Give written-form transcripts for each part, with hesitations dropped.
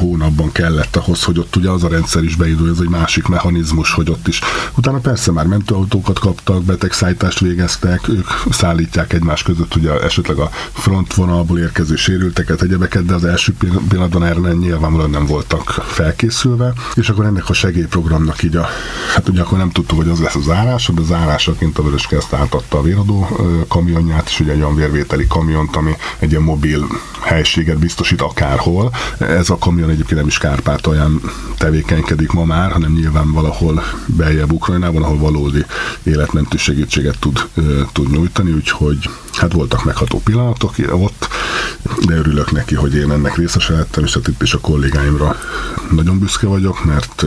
hónapban kellett ahhoz, hogy ott ugye az a rendszer is beindul, ez egy másik mechanizmus, hogy ott is. Utána persze már mentőautókat kaptak, betegszállítást végeztek, ők szállítják egymás között ugye esetleg a frontvonalból érkező sérülteket, egyebeket, de az első pillanatban erre nyilvánvalóan nem voltak felkészülve, és akkor ennek a segélyprogramnak így hát ugye akkor nem tudtuk, hogy az lesz a zárása, de zárásaként a Vöröskereszt átadta a véradó kamionját, és ugye egy olyan vérvételi kamiont, ami egy ilyen mobil helységet biztosít akárhol. Ez a kamion egyébként nem is Kárpátalján tevékenykedik ma már, hanem nyilván valahol beljebb Ukrajnában, ahol valódi életmentő segítséget tud nyújtani, úgyhogy hát voltak megható pillanatok ott, de örülök neki, hogy én ennek részese lettem, és hát itt is a kollégáimra nagyon büszke vagyok,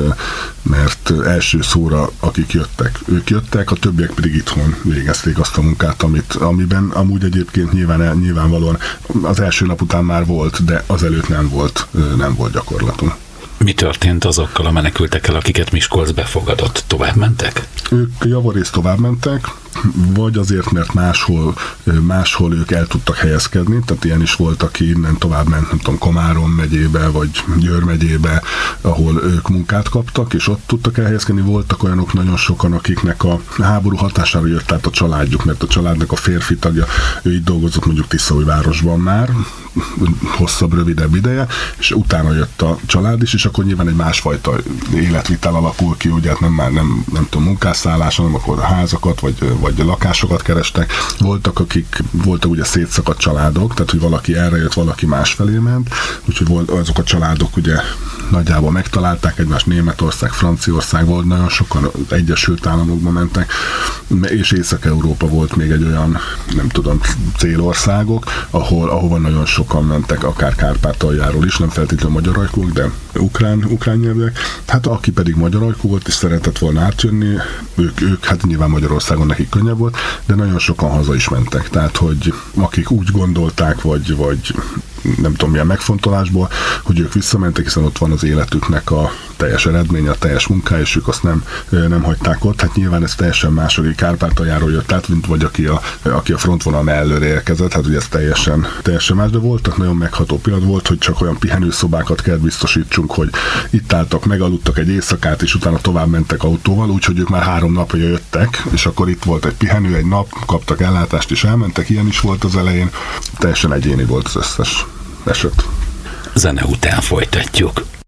mert első szóra akik jöttek, ők jöttek, a többiek pedig itthon végezték azt a munkát, amiben amúgy egyébként nyilvánvalóan az első nap után már volt, de azelőtt nem volt gyakorlatunk. Mi történt azokkal a menekültekkel, akiket Miskolc befogadott? Tovább mentek? Ők javarészt tovább mentek, vagy azért, mert máshol ők el tudtak helyezkedni, tehát ilyen is volt, aki innen tovább ment, nem tudom, Komárom megyébe, vagy Győr megyébe, ahol ők munkát kaptak, és ott tudtak elhelyezkedni. Voltak olyanok nagyon sokan, akiknek a háború hatására jött át a családjuk, mert a családnak a férfi tagja, ő itt dolgozott mondjuk Tiszaújvárosban már, hosszabb, rövidebb ideje, és utána jött a család is, és akkor nyilván egy másfajta életvitel alakul ki, ugye hát nem tudom, munkásszállás, hanem akkor házakat, vagy lakásokat kerestek. Voltak ugye szétszakadt családok, tehát hogy valaki erre jött, valaki másfelé ment, úgyhogy azok a családok ugye nagyjából megtalálták egymást, Németország, Franciaország volt, nagyon sokan Egyesült Államokba mentek, és Észak-Európa volt még egy olyan, nem tudom, célországok, ahova nagyon sokan mentek, akár Kárpátaljáról is, nem feltétlenül magyar ajkúak, de ukrán nyelvűek. Hát aki pedig magyar ajkú volt, és szeretett volna átjönni, ők hát nyilván Magyarországon nekik könnyebb volt, de nagyon sokan haza is mentek. Tehát, hogy akik úgy gondolták, vagy nem tudom milyen megfontolásból, hogy ők visszamentek, hiszen ott van az életüknek a teljes eredménye, a teljes munkája, és ők azt nem hagyták ott. Hát nyilván ez teljesen más, hogy Kárpátaljáról jött át, mint vagy aki a frontvonal mellőre érkezett, hát ugye ez teljesen más, de voltak nagyon megható pillanat, volt, hogy csak olyan pihenőszobákat kell biztosítsunk, hogy itt álltak, megaludtak egy éjszakát, és utána tovább mentek autóval, úgyhogy ők már 3 napja jöttek, és akkor itt volt egy pihenő, egy nap, kaptak ellátást, és elmentek, ilyen is volt az elején, teljesen egyéni volt az összes eset. Zene után folytatjuk.